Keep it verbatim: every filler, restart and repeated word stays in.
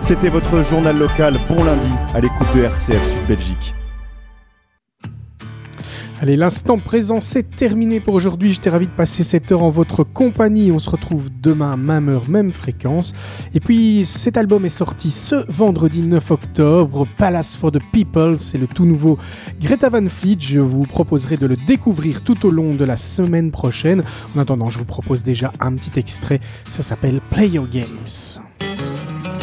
C'était votre journal local, bon lundi, à l'écoute de R C F Sud Belgique. Allez, l'instant présent, c'est terminé pour aujourd'hui. J'étais ravi de passer cette heure en votre compagnie. On se retrouve demain, même heure, même fréquence. Et puis, cet album est sorti ce vendredi neuf octobre. Palace for the People, c'est le tout nouveau Greta Van Fleet. Je vous proposerai de le découvrir tout au long de la semaine prochaine. En attendant, je vous propose déjà un petit extrait. Ça s'appelle Play Your Games.